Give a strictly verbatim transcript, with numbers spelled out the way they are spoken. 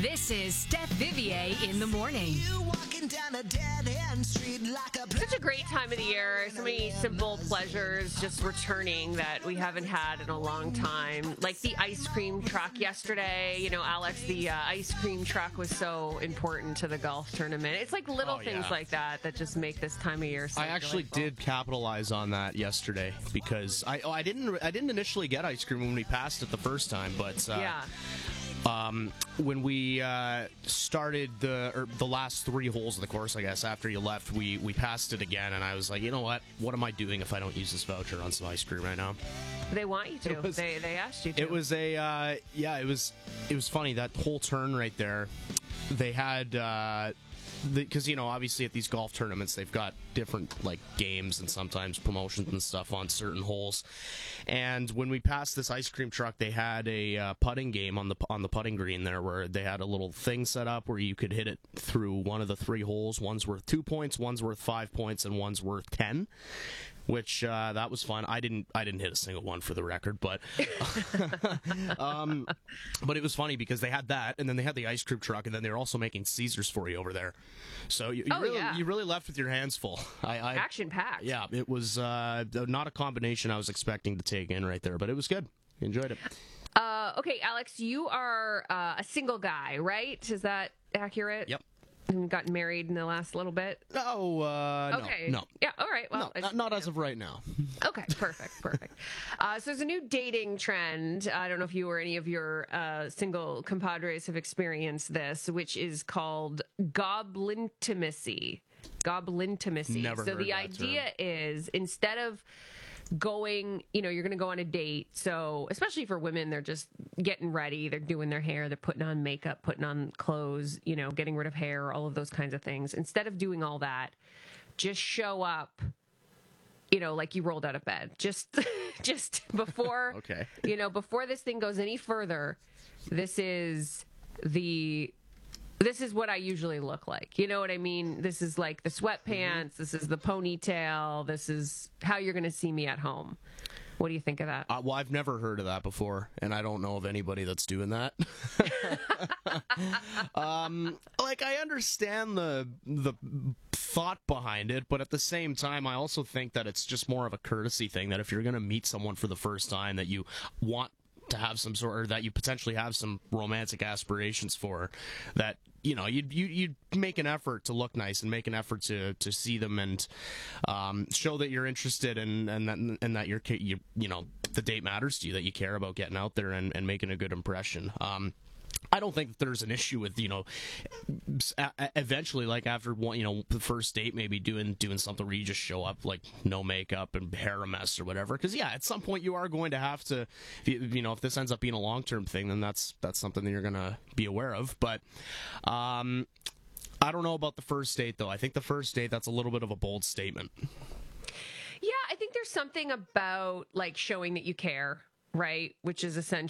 This is Steph Vivier in the morning. Such a great time of the year. So many simple pleasures just returning that we haven't had in a long time. Like the ice cream truck yesterday. You know, Alex, the uh, ice cream truck was so important to the golf tournament. It's like little Oh, things yeah. like that that just make this time of year so I actually delightful. did capitalize on that yesterday because I oh, I didn't I didn't initially get ice cream when we passed it the first time, but uh, Yeah. um, when we uh, started the or the last three holes of the course, I guess after you left, we we passed it again, and I was like, you know what? What am I doing if I don't use this voucher on some ice cream right now? They want you to. It was- they they asked you to. It was a uh, yeah, it was it was funny that whole turn right there. They had. Uh, Because, you know, obviously at these golf tournaments, they've got different, like, games and sometimes promotions and stuff on certain holes. And when we passed this ice cream truck, they had a uh, putting game on the on the putting green there where they had a little thing set up where you could hit it through one of the three holes. One's worth two points, one's worth five points, and one's worth ten. Which uh, that was fun. I didn't. I didn't hit a single one for the record, but um, but it was funny because they had that, and then they had the ice cream truck, and then they were also making Caesars for you over there. So you, you Oh, really, yeah. you really left with your hands full. I, I action packed. yeah, it was uh, not a combination I was expecting to take in right there, but it was good. Enjoyed it. Uh, okay, Alex, you are uh, a single guy, right? Is that accurate? Yep. And gotten married in the last little bit? Oh, uh, Okay. no, no. Yeah, all right. Well, No, I not, just- not as of right now. Okay, perfect, perfect. Uh, so there's a new dating trend. I don't know if you or any of your uh, single compadres have experienced this, which is called goblintimacy. Goblintimacy. Never so heard the that idea is instead of going, you know, you're going to go on a date. So especially for women, they're just getting ready. They're doing their hair. They're putting on makeup, putting on clothes, you know, getting rid of hair, all of those kinds of things. Instead of doing all that, just show up, you know, like you rolled out of bed. Just, just before, Okay. you know, before this thing goes any further, this is the, this is what I usually look like. You know what I mean? This is like the sweatpants. This is the ponytail. This is how you're going to see me at home. What do you think of that? Uh, well, I've never heard of that before, and I don't know of anybody that's doing that. um, like, I understand the the thought behind it, but at the same time, I also think that it's just more of a courtesy thing, that if you're going to meet someone for the first time that you want to have some sort, or that you potentially have some romantic aspirations for, that, you know, you'd, you, you'd make an effort to look nice and make an effort to, to see them and um, show that you're interested and and that, and that you're, you, you know, the date matters to you, that you care about getting out there and, and making a good impression. Um, I don't think that there's an issue with, you know, eventually, like after one, you know, the first date, maybe doing doing something where you just show up like no makeup and hair a mess or whatever. Because yeah, at some point you are going to have to, you know, if this ends up being a long term thing, then that's that's something that you're gonna be aware of. But um, I don't know about the first date though. I think the first date, that's a little bit of a bold statement. Yeah, I think there's something about like showing that you care, right? Which is essentially